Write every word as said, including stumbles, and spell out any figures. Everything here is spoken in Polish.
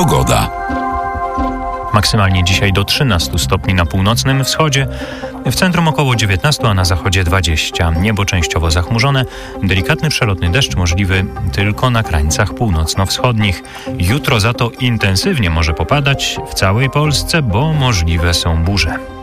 Pogoda. Maksymalnie dzisiaj do trzynastu stopni na północnym wschodzie, w centrum około dziewiętnaście, a na zachodzie dwadzieścia. Niebo częściowo zachmurzone, delikatny przelotny deszcz możliwy tylko na krańcach północno-wschodnich. Jutro za to intensywnie może popadać w całej Polsce, bo możliwe są burze.